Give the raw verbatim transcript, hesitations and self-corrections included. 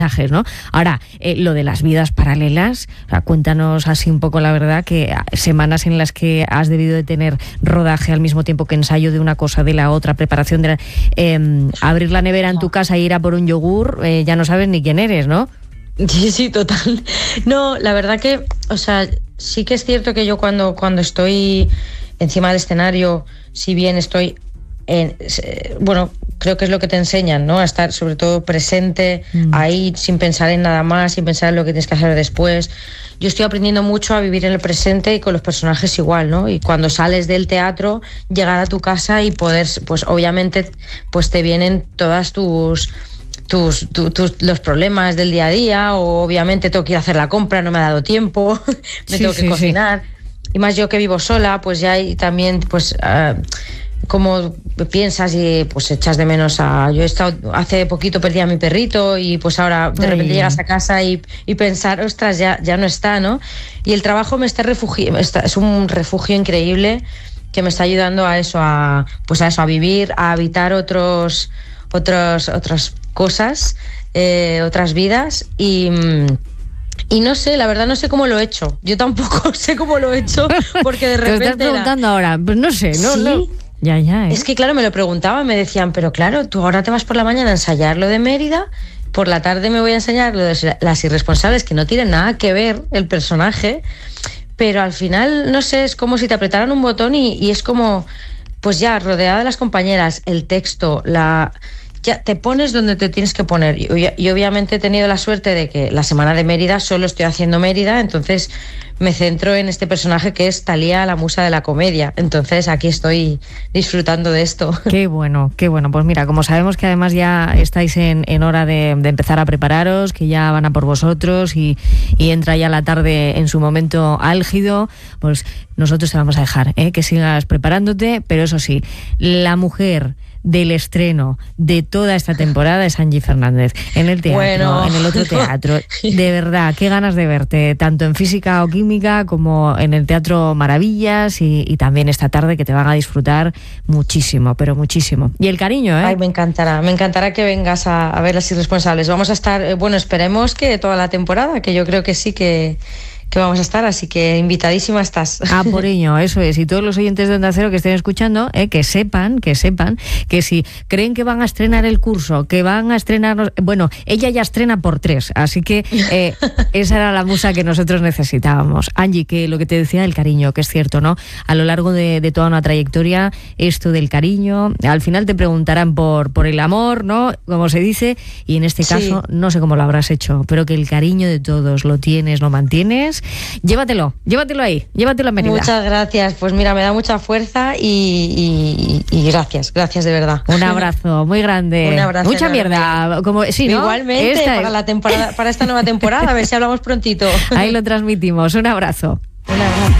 ¿no? Ahora, eh, lo de las vidas paralelas, o sea, cuéntanos así un poco la verdad, que semanas en las que has debido de tener rodaje al mismo tiempo que ensayo de una cosa, de la otra, preparación de la, eh, abrir la nevera en tu casa e ir a por un yogur, eh, ya no sabes ni quién eres, ¿no? Sí, sí, total. No, la verdad que, o sea, sí que es cierto que yo cuando, cuando estoy encima del escenario, si bien estoy en, bueno, creo que es lo que te enseñan, ¿no? A estar sobre todo presente, mm. ahí, sin pensar en nada más, sin pensar en lo que tienes que hacer después. Yo estoy aprendiendo mucho a vivir en el presente y con los personajes igual, ¿no? Y cuando sales del teatro, llegar a tu casa y poder, pues obviamente, pues te vienen todas tus... Tus, tu, tus, los problemas del día a día, o obviamente tengo que ir a hacer la compra, no me ha dado tiempo, me sí, tengo que sí, cocinar. Sí. Y más yo que vivo sola, pues ya hay también, pues, uh, como piensas y pues echas de menos a... Yo he estado, hace poquito perdí a mi perrito y pues ahora de repente Ay. llegas a casa y, y pensar, ostras, ya, ya no está, ¿no? Y el trabajo me está refugio, está, es un refugio increíble que me está ayudando a eso, a, pues a eso, a vivir, a habitar otros, otros, otros cosas, eh, otras vidas y, y no sé, la verdad no sé cómo lo he hecho. Yo tampoco sé cómo lo he hecho porque de repente... Te estás preguntando la... ahora, pues no sé, no, ¿Sí? no. Ya, ya, ¿eh? Es que claro, me lo preguntaban, me decían, pero claro, tú ahora te vas por la mañana a ensayar lo de Mérida, por la tarde me voy a enseñar lo de Las Irresponsables, que no tienen nada que ver el personaje, pero al final, no sé, es como si te apretaran un botón y, y es como, pues ya, rodeada de las compañeras, el texto, la... ya te pones donde te tienes que poner. Y, y obviamente he tenido la suerte de que la semana de Mérida solo estoy haciendo Mérida, entonces me centro en este personaje que es Talía, la musa de la comedia. Entonces aquí estoy disfrutando de esto. Qué bueno, qué bueno. Pues mira, como sabemos que además ya estáis en, en hora de, de empezar a prepararos, que ya van a por vosotros y, y entra ya la tarde en su momento álgido, pues nosotros te vamos a dejar, ¿eh? Que sigas preparándote, pero eso sí, la mujer del estreno de toda esta temporada es Angie Fernández, en el teatro, bueno, en el otro teatro. De verdad, qué ganas de verte, tanto en Física o Química como en el Teatro Maravillas y, y también esta tarde, que te van a disfrutar muchísimo, pero muchísimo. Y el cariño, ¿eh? Ay, me encantará, me encantará que vengas a, a ver Las Irresponsables. Vamos a estar, bueno, esperemos que toda la temporada, que yo creo que sí que... que vamos a estar, así que invitadísima estás. Ah, por ello, eso es. Y todos los oyentes de Onda Cero que estén escuchando, eh, que sepan, que sepan, que si creen que van a estrenar el curso, que van a estrenar... Bueno, ella ya estrena por tres, así que eh, esa era la musa que nosotros necesitábamos. Angie, que lo que te decía del cariño, que es cierto, ¿no? A lo largo de, de toda una trayectoria, esto del cariño, al final te preguntarán por, por el amor, ¿no? Como se dice, y en este caso, sí. No sé cómo lo habrás hecho, pero que el cariño de todos lo tienes, lo mantienes. Llévatelo, llévatelo ahí, llévatelo a Mérida. Muchas gracias, pues mira, me da mucha fuerza y, y, y gracias, gracias de verdad. Un abrazo muy grande. Un abrazo. Mucha enorme. Mierda, como sí, ¿no? Igualmente, esta para, es... la temporada, para esta nueva temporada, a ver si hablamos prontito. Ahí lo transmitimos, un abrazo. Un abrazo.